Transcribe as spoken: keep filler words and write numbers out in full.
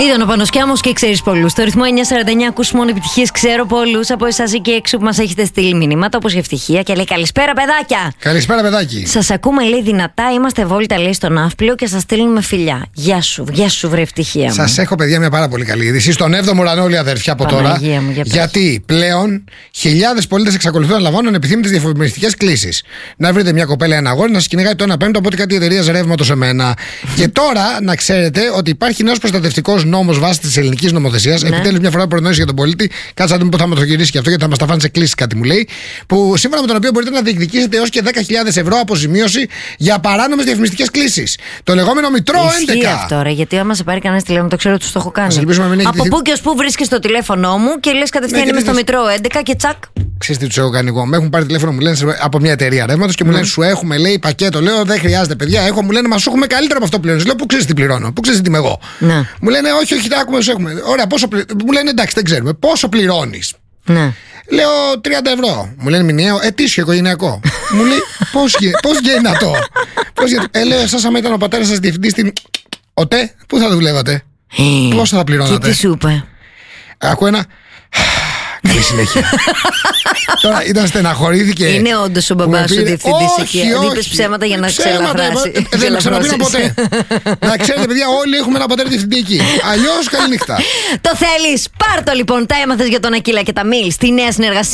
Ήταν ο Πανοσκιάμος και ξέρεις πολλούς. Το ρυθμό εννιά σαράντα εννιά ακούς μόνο επιτυχίες. Ξέρω πολλούς από εσάς εκεί έξω που μας έχετε στείλει μηνύματα, όπως η Ευτυχία, και λέει καλησπέρα παιδάκια. Καλησπέρα παιδάκι. Σας ακούμε, λέει, δυνατά. Είμαστε βόλτα, λέει, στο Ναύπλιο και σας στέλνουμε φιλιά. Γεια σου, γεια σου, βρε Ευτυχία. Σας έχω, παιδιά, μια πάρα πολύ καλή είδηση. Στον έβδομο ουρανό, όλοι αδερφιά από τώρα. Μου, για γιατί πλέον χιλιάδες πολίτες εξακολουθούν να λαμβάνουν επιθύμητες διαφημιστικές κλήσεις. Να βρείτε μια κοπέλα, ένα αγόρι, να σας κυνηγάει το ένα πέμπτο από ό,τι κάτι εταιρεία ρεύματος σε μένα. Και τώρα να ξέρετε ότι υπάρχει νέος προστατευτικός νόμος βάσει της ελληνικής νομοθεσίας. Ναι. Επιτέλους, μια φορά προνόηση για τον πολίτη. Κάτσε να δούμε πού θα μας το γυρίσει και αυτό, γιατί θα μας τα φάνε σε κλήσεις, κάτι μου λέει. Που σύμφωνα με τον οποίο μπορείτε να διεκδικήσετε έως και δέκα χιλιάδες ευρώ αποζημίωση για παράνομες διαφημιστικές κλήσεις. Το λεγόμενο Μητρό έντεκα. Ισχύει αυτό, ρε, γιατί άμα σε πάρει κανένα τηλέφωνο, το ξέρω ότι του το έχω κάνει. Από πού και ως πού βρίσκεις το τηλέφωνό μου και λες κατευθείαν είμαι στο Μητρό έντεκα και τσακ. Ξέρεις τι τους έχω κάνει εγώ? Με έχουν πάρει τηλέφωνο, μου λένε από μια εταιρεία ρεύματος και μου λένε σου έχουμε, λέει, πακέτο. Λέω δεν χρειάζεται, παιδιά. Έχω, μου λένε μα σου έχουμε καλύτερα από αυτό που πληρώνεις. Λέω πού ξέρεις τι πληρώνω, πού ξέρεις τι είμαι εγώ. Ναι. Μου λένε όχι, όχι, τα έχουμε, σου έχουμε. Ωραία, πόσο πληρώνεις. Μου λένε εντάξει, δεν ξέρουμε. Πόσο πληρώνεις. Ναι. Λέω τριάντα ευρώ. Μου λένε μηνιαίο, ετήσιο οικογενειακό. Μου λέει πώς γίνεται αυτό. Ε, λέω εσάς άμα ήταν ο πατέρας σας διευθυντής στην ΟΤΕ, πού θα δουλεύατε. Πώς θα πληρώνατε. Και τι σου είπε. Ακούω ένα. Καλή συνέχεια. Τώρα ήταν στεναχωρήθηκε. Είναι όντως ο μπαμπάς σου διευθυντής εκεί. Είπες ψέματα για να ξελαφράσει. Δεν ξαναπήρα ποτέ. Να ξέρετε, παιδιά, όλοι έχουμε ένα πατέρα διευθυντή εκεί. Αλλιώς καλή νύχτα. Το θέλεις. Πάρ' το λοιπόν. Τα έμαθες για τον Ακύλα και τα Μίλ στη νέα συνεργασία.